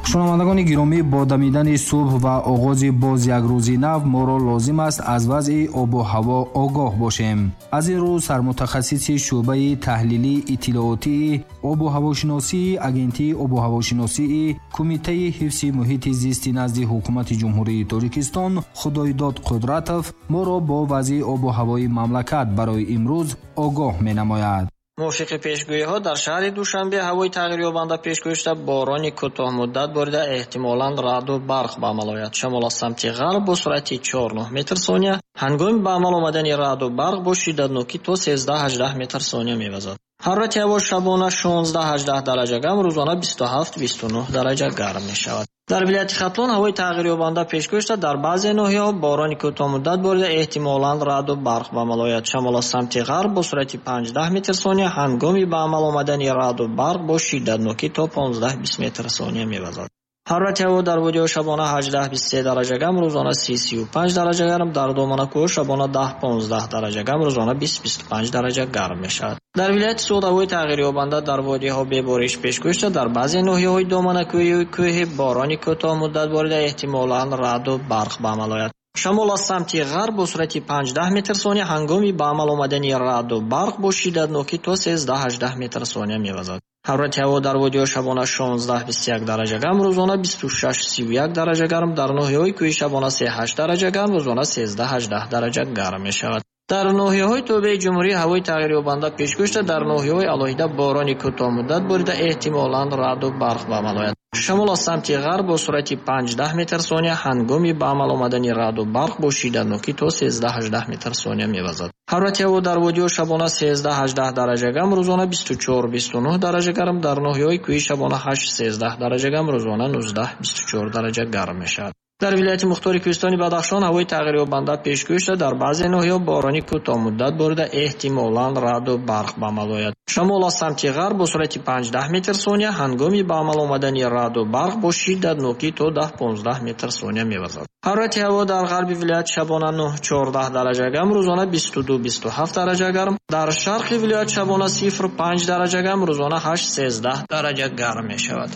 шунавандагони гиромӣ, бо дамидани субҳ ва оғози боз як рӯзи нав моро лозим аст аз вазъи обу ҳаво огоҳ бошем. аз ин рӯ сармутахассиси шуъбаи таҳлилии иттилоотии обуҳавошиносии агентии обуҳавошиносии кумитаи ҳифзи муҳити зисти назди ҳукумати ҷумҳурии Тоҷикистон Худоидод Қудратов моро бо вазъи обу ҳавои мамлакат барои имрӯз огоҳ менамояд. мувофиқи пешгӯиҳо, дар шаҳри Душанбе ҳавои тағйирёбанда пешгӯишта борони кӯтоҳмуддат борида эҳтимолан раъду барқ ба амал ояд. Шамол аз самти ғарб бо суръати 4-9 метр/сония. ҳангоми ба амал омадани раъду барқ бо шиддатнокӣ то 13-18 метр/сония мевазад. ҳарорати ҳаво шабона 16-18 дараҷа гарм, рӯзона 27-29 дараҷа гарм мешавад. дар вилояти Хатлон ҳавои тағйирёбанда пешгӯишта дар баъзе ноҳияҳо борони кӯтоҳмуддат борида эҳтимолан раъду барқ ба амал ояд. Шамол аз самти ғарб бо суръати 5-10 метр/сония. ҳангоми ба амал омадани раъду барқ бо шиддатнокӣ то 15-20 метр/сония мевазад. ҳарорати ҳаво дар водиҳо шабона 18-23 дараҷа гарм, рӯзона 30-35 дараҷа гарм, дар доманакӯҳо шабона 10-15 дараҷа гарм, рӯзона 20-25 дараҷа гарм мешавад. дар вилояти Суд ҳавои тағйирёбанда дар водиҳо бебориш пешгӯишта дар баъзе ноҳияҳои доманакӯҳи кӯҳи борони кӯтоҳмуддат борида эҳтимолан раъду барқ ба амал ояд. шамол аз самти ғарб бо суръати 5-10 метр/сония. ҳангоми ба амал омадани раъду барқ бо шиддатнокӣ то 13-18 метр/сония мевазад. ҳарорати ҳаво дар водиҳо шабона 16-21 дараҷа гарм, рӯзона 26-31 дараҷа гарм, дар ноҳияҳои кӯҳи шабона 3-8 дараҷа гарм, рӯзона 13-18 дараҷа гарм мешавад. дар ноҳияҳои тобеи ҷумҳурӣ ҳавои тағйирёбанда пешгӯишта дар ноҳияҳои алоҳида борони кӯтоҳмуддат борида эҳтимолан раъду барқ ба амал ояд. шамол аз самти ғарб бо суръати 5-10 метр/сония. ҳангоми ба амал омадани раъду барқ бо шиддатнокӣ то 13-18 метр/сония мевазад. ҳарорати ҳаво дар водиҳо шабона 13-18 дараҷа гарм, рӯзона 24-29 дараҷа гарм, дар ноҳияҳои кӯҳи шабона 8-13 дараҷа гарм, рӯзона 19-24 дараҷа гарм мешавад. дар вилояти мухтори кӯҳистони Бадахшон ҳавои тағйирёбанда пешгӯишта дар баъзе ноҳияҳо борони кӯтоҳмуддат борида эҳтимолан раъду барқ ба амал ояд. шамол аз самти ғарб бо суръати 5-10 метр/сония. ҳангоми ба амал омадани раъду барқ бо шиддатнокӣ то 10-15 метр/сония мевазад. ҳарорати ҳаво дар ғарби вилоят шабона 9-14 дараҷа гарм, рӯзона 22-27 дараҷа гарм, дар шарқи вилоят шабона 0-5 дараҷа гарм, рӯзона 8-13 дараҷа гарм мешавад.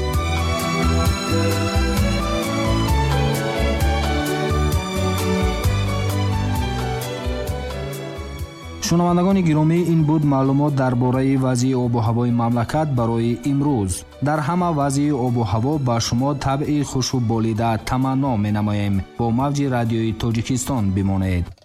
шунавандагони гиромӣ, ин буд маълумот дар бораи вазъи обу ҳавои мамлакат барои имрӯз. дар ҳама вазъи обу ҳаво ба шумо табъи хушу болида таманно менамоем. бо мавҷи радиои Тоҷикистон бимонед.